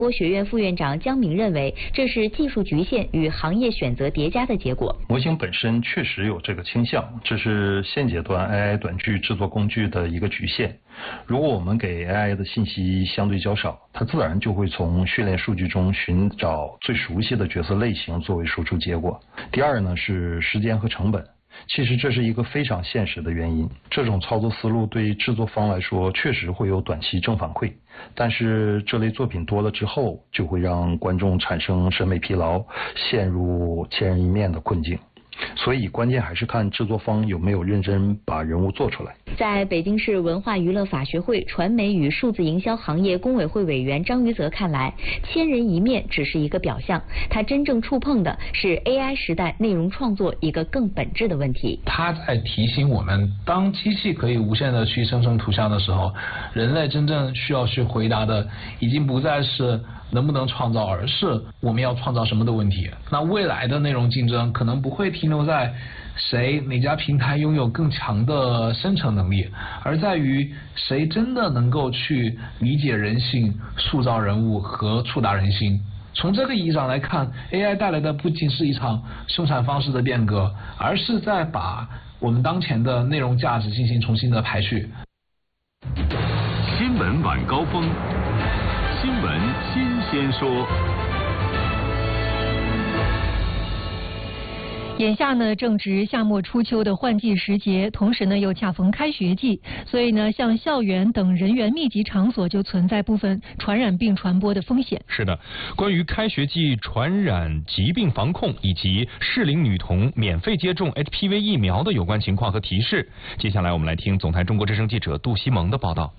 国学院副院长江明认为，这是技术局限与行业选择叠加的结果。 模型本身确实有这个倾向，这是现阶段 AI 短剧制作工具的一个局限。如果我们给 AI 的信息相对较少，它自然就会从训练数据中寻找最熟悉的角色类型作为输出结果。第二呢是时间和成本。其实这是一个非常现实的原因，这种操作思路对制作方来说确实会有短期正反馈，但是这类作品多了之后，就会让观众产生审美疲劳，陷入千人一面的困境。所以关键还是看制作方有没有认真把人物做出来。 在北京市文化娱乐法学会传媒与数字营销行业工委会委员张于泽看来，千人一面只是一个表象，他真正触碰的是 AI 时代内容创作一个更本质的问题。 他在提醒我们，当机器可以无限的去生成图像的时候，人类真正需要去回答的已经不再是能不能创造，而是我们要创造什么的问题。那未来的内容竞争可能不会停留在哪家平台拥有更强的生成能力，而在于谁真的能够去理解人性、塑造人物和触达人心。从这个意义上来看， AI 带来的不仅是一场生产方式的变革，而是在把我们当前的内容价值进行重新的排序。 新闻晚高峰，新闻新鲜说。 眼下呢正值夏末初秋的换季时节，同时呢又恰逢开学季，所以呢像校园等人员密集场所就存在部分传染病传播的风险。 是的，关于开学季传染疾病防控以及适龄女童免费接种 HPV 疫苗的有关情况和提示，接下来我们来听总台中国之声记者杜西蒙的报道。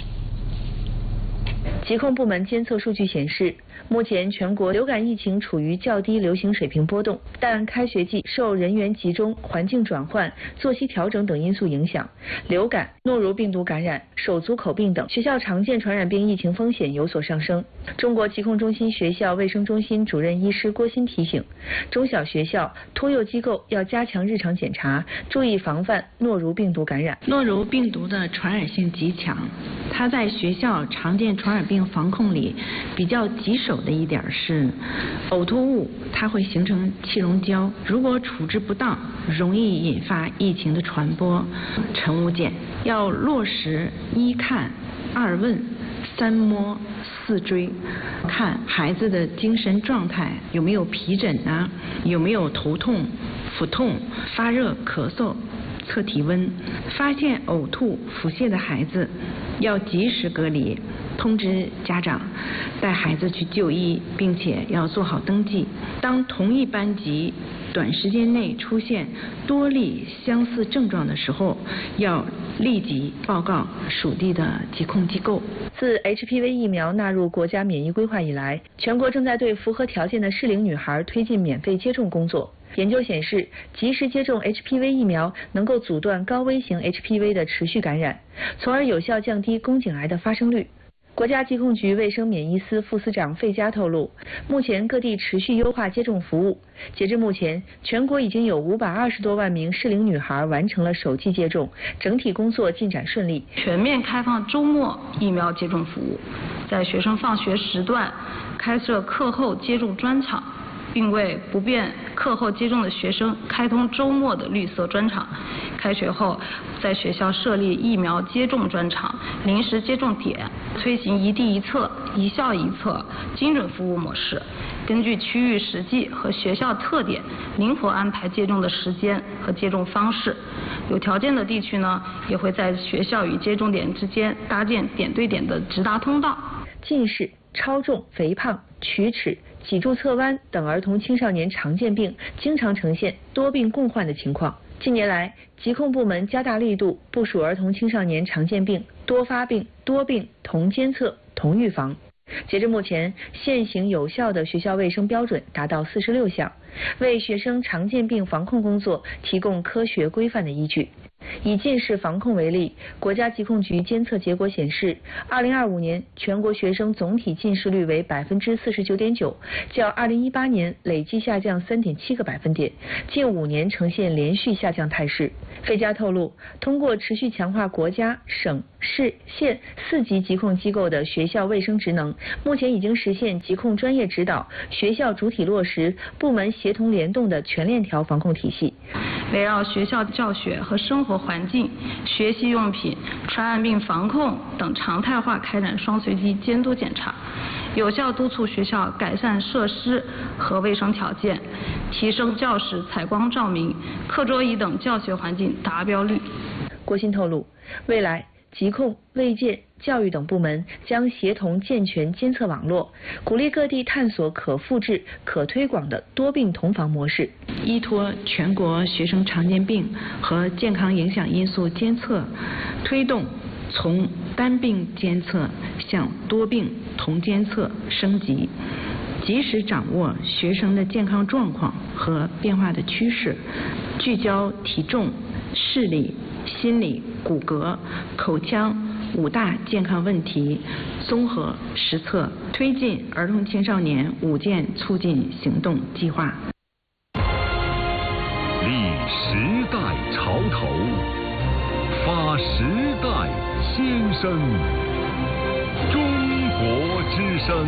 疾控部门监测数据显示，目前全国流感疫情处于较低流行水平波动，但开学季受人员集中、环境转换、作息调整等因素影响，流感、诺如病毒感染、手足口病等学校常见传染病疫情风险有所上升。中国疾控中心学校卫生中心主任医师郭鑫提醒，中小学校、托幼机构要加强日常检查，注意防范诺如病毒感染。 诺如病毒的传染性极强，它在学校常见传染病防控里比较棘手的一点是，呕吐物它会形成气溶胶，如果处置不当，容易引发疫情的传播。乘务检要落实1看、2问、3摸、4追，看孩子的精神状态，有没有皮疹啊，有没有头痛、腹痛、发热、咳嗽，测体温，发现呕吐、腹泻的孩子要及时隔离，通知家长带孩子去就医，并且要做好登记。当同一班级短时间内出现多例相似症状的时候，要立即报告属地的疾控机构。 自 HPV 疫苗纳入国家免疫规划以来，全国正在对符合条件的适龄女孩推进免费接种工作。研究显示，及时接种 HPV 疫苗能够阻断高危型 HPV 的持续感染，从而有效降低宫颈癌的发生率。国家疾控局卫生免疫司副司长费佳透露，目前各地持续优化接种服务，截至目前，全国已经有520多万名适龄女孩完成了首剂接种，整体工作进展顺利。 全面开放周末疫苗接种服务，在学生放学时段开设课后接种专场，并为不便课后接种的学生开通周末的绿色专场。开学后，在学校设立疫苗接种专场、临时接种点，推行一地一策、一校一策精准服务模式，根据区域实际和学校特点，灵活安排接种的时间和接种方式。有条件的地区呢，也会在学校与接种点之间搭建点对点的直达通道。 近视、超重、肥胖、龋齿、脊柱侧弯等儿童青少年常见病经常呈现多病共患的情况。近年来，疾控部门加大力度部署儿童青少年常见病多发病、多病同监测、同预防。截至目前，现行有效的学校卫生标准达到46项，为学生常见病防控工作提供科学规范的依据。 以近视防控为例，国家疾控局监测结果显示，2025年全国学生总体近视率为49.9%，较2018年累计下降3.7个百分点，近5年呈现连续下降态势。费佳透露，通过持续强化国家、省、市、县4级疾控机构的学校卫生职能，目前已经实现疾控专业指导、学校主体落实、部门协同联动的全链条防控体系。 围绕学校教学和生活环境、学习用品、传染病防控等常态化开展双随机监督检查，有效督促学校改善设施和卫生条件，提升教室采光照明、课桌椅等教学环境达标率。 郭鑫透露，未来疾控、卫健、教育等部门将协同健全监测网络，鼓励各地探索可复制、可推广的多病同防模式。 依托全国学生常见病和健康影响因素监测，推动从单病监测向多病同监测升级，及时掌握学生的健康状况和变化的趋势，聚焦体重、视力、心理、骨骼、口腔5大健康问题，综合实测，推进儿童青少年5健促进行动计划。 立时代潮头，发时代先声，中国之声。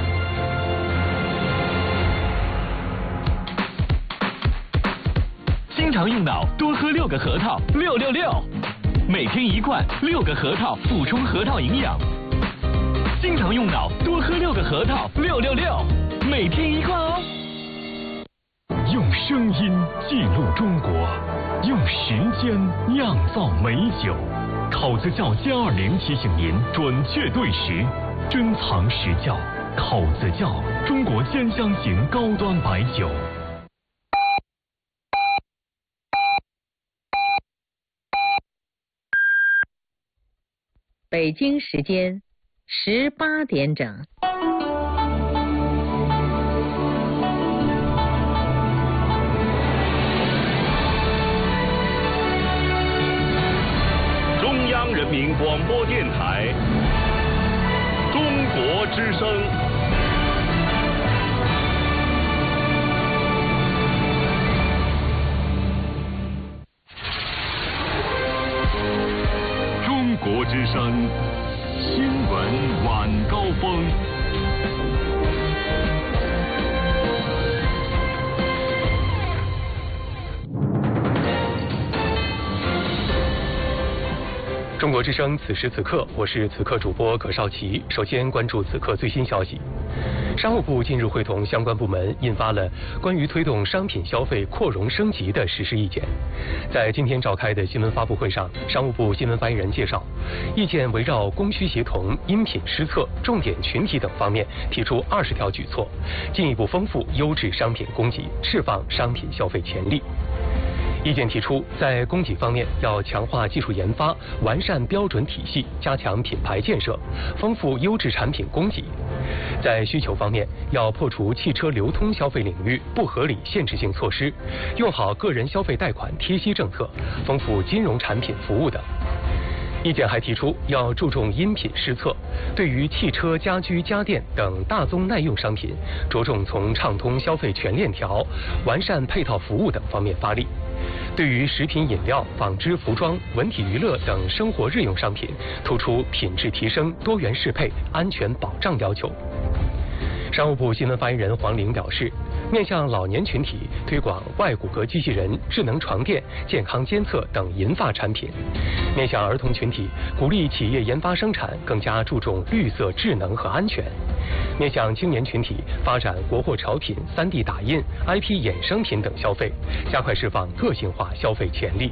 经常用脑，多喝6个核桃，666。每天1罐，6个核桃，补充核桃营养。经常用脑，多喝6个核桃，666。每天1罐哦。 用声音记录中国，用时间酿造美酒。考子窖+20提醒您准确对时，珍藏实窖。考子窖，中国10香型高端白酒。 北京时间18点整。 中央人民广播电台，中国之声。中国之声新闻晚高峰。 中国之声此时此刻，我是此刻主播葛少奇。首先关注此刻最新消息。商务部近日会同相关部门印发了关于推动商品消费扩容升级的实施意见。在今天召开的新闻发布会上，商务部新闻发言人介绍，意见围绕供需协同、因品施策、重点群体等方面提出20条举措，进一步丰富优质商品供给，释放商品消费潜力。意见提出，在供给方面要强化技术研发，完善标准体系，加强品牌建设，丰富优质产品供给；在需求方面，要破除汽车流通消费领域不合理限制性措施，用好个人消费贷款贴息政策，丰富金融产品服务等。意见还提出，要注重因品施策，对于汽车、家居、家电等大宗耐用商品，着重从畅通消费全链条、完善配套服务等方面发力；对于食品饮料、纺织服装、文体娱乐等生活日用商品，突出品质提升、多元适配、安全保障要求。商务部新闻发言人黄玲表示，面向老年群体推广外骨骼机器人、智能床垫、健康监测等银发产品；面向儿童群体，鼓励企业研发生产更加注重绿色、智能和安全；面向青年群体，发展国货潮品、3D 打印、IP 衍生品等消费，加快释放个性化消费潜力。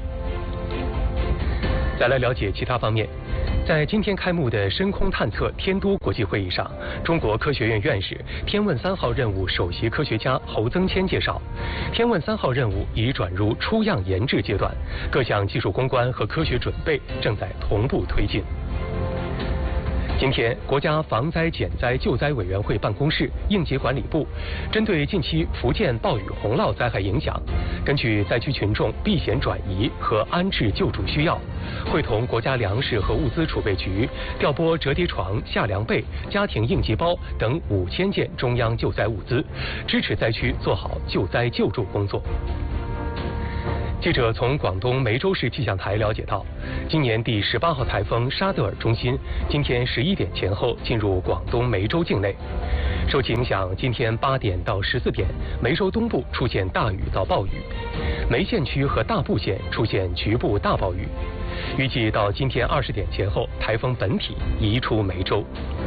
再来了解其他方面。在今天开幕的深空探测天都国际会议上，中国科学院院士、天问3号任务首席科学家侯增谦介绍，天问3号任务已转入出样研制阶段，各项技术攻关和科学准备正在同步推进。 今天，国家防灾减灾救灾委员会办公室、应急管理部针对近期福建暴雨洪涝灾害影响，根据灾区群众避险转移和安置救助需要，会同国家粮食和物资储备局调拨折叠床、夏凉被、家庭应急包等5000件中央救灾物资，支持灾区做好救灾救助工作。记者从广东梅州市气象台了解到，今年第18号台风沙德尔中心今天11点前后进入广东梅州境内。受其影响，今天8点到14点，梅州东部出现大雨到暴雨，梅县区和大部县出现局部大暴雨。预计到今天20点前后，台风本体移出梅州。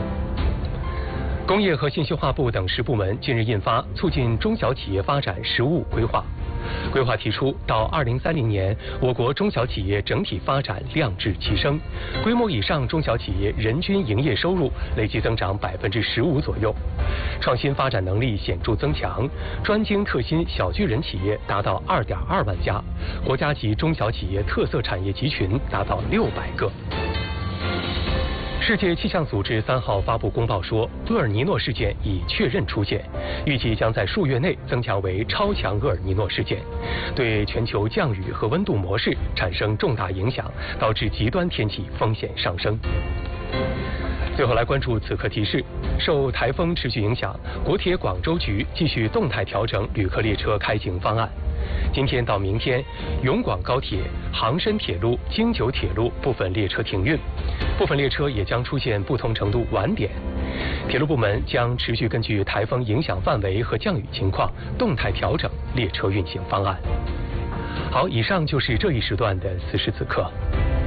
工业和信息化部等10部门近日印发《促进中小企业发展实务规划》。规划提出，到2030年，我国中小企业整体发展亮质齐升，规模以上中小企业人均营业收入累计增长15%左右，创新发展能力显著增强，专精特新小巨人企业达到2.2万家，国家级中小企业特色产业集群达到600个。世界气象组织3号发布公报说，厄尔尼诺事件已确认出现，预计将在数月内增强为超强厄尔尼诺事件，对全球降雨和温度模式产生重大影响，导致极端天气风险上升。最后来关注此刻提示，受台风持续影响，国铁广州局继续动态调整旅客列车开行方案。今天到明天，永广高铁、杭深铁路、京九铁路部分列车停运，部分列车也将出现不同程度晚点。铁路部门将持续根据台风影响范围和降雨情况，动态调整列车运行方案。好，以上就是这一时段的此时此刻。